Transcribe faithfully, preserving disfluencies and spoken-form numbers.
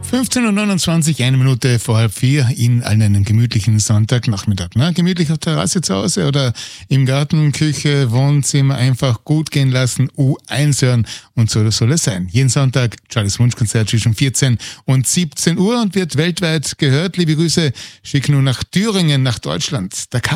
fünfzehn Uhr neunundzwanzig, eine Minute vor halb vier, Ihnen allen einen gemütlichen Sonntagnachmittag. Ne? Gemütlich auf der Terrasse zu Hause oder im Garten, Küche, Wohnzimmer, einfach gut gehen lassen, U eins hören und so soll es sein. Jeden Sonntag Charlies Wunschkonzert zwischen vierzehn und siebzehn Uhr und wird weltweit gehört. Liebe Grüße, schick nur nach Thüringen, nach Deutschland. Der